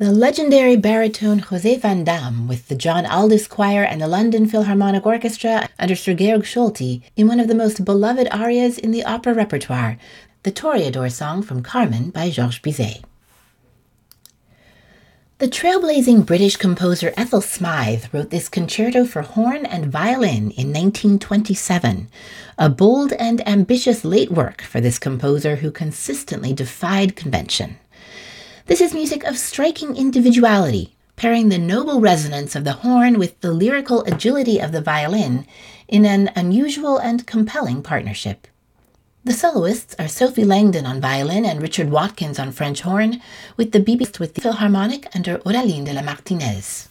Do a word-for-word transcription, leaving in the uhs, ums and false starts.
The legendary baritone José van Dam with the John Aldous Choir and the London Philharmonic Orchestra under Sir Georg Scholti in one of the most beloved arias in the opera repertoire, the Toreador song from Carmen by Georges Bizet. The trailblazing British composer Ethel Smythe wrote this concerto for horn and violin in nineteen twenty-seven, a bold and ambitious late work for this composer who consistently defied convention. This is music of striking individuality, pairing the noble resonance of the horn with the lyrical agility of the violin in an unusual and compelling partnership. The soloists are Sophie Langdon on violin and Richard Watkins on French horn, with the B B with the Philharmonic under Auraline de la Martinez.